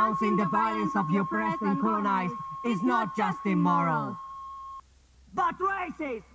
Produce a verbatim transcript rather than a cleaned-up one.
denouncing the violence of the oppressed and colonized is not just immoral, but racist.